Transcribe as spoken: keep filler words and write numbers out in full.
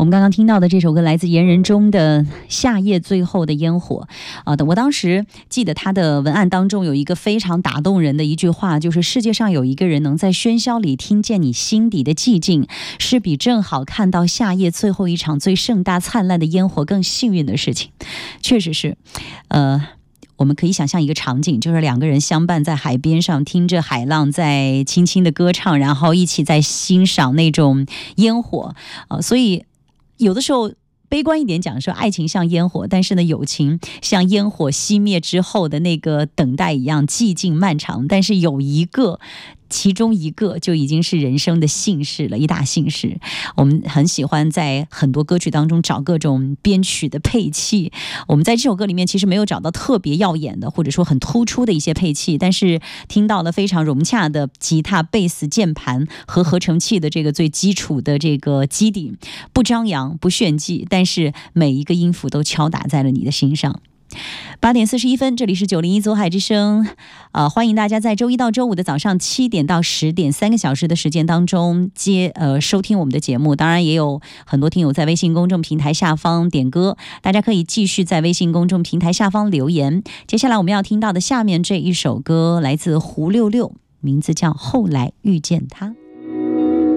我们刚刚听到的这首歌来自言人中的《夏夜最后的烟火》啊、呃，我当时记得他的文案当中有一个非常打动人的一句话，就是世界上有一个人能在喧嚣里听见你心底的寂静，是比正好看到夏夜最后一场最盛大灿烂的烟火更幸运的事情。确实是，呃。我们可以想象一个场景，就是两个人相伴在海边上，听着海浪在轻轻的歌唱，然后一起在欣赏那种烟火啊、呃。所以有的时候悲观一点讲说爱情像烟火，但是呢友情像烟火熄灭之后的那个等待一样寂静漫长，但是有一个其中一个就已经是人生的幸事了，一大幸事。我们很喜欢在很多歌曲当中找各种编曲的配器，我们在这首歌里面其实没有找到特别耀眼的或者说很突出的一些配器，但是听到了非常融洽的吉他、贝斯、键盘和合成器的这个最基础的这个基底，不张扬不炫技，但是每一个音符都敲打在了你的心上。八点四十一分，这里是九零一左海之声，呃，欢迎大家在周一到周五的早上七点到十点三个小时的时间当中接呃收听我们的节目。当然也有很多听友在微信公众平台下方点歌，大家可以继续在微信公众平台下方留言。接下来我们要听到的下面这一首歌来自胡六六，名字叫《后来遇见他》。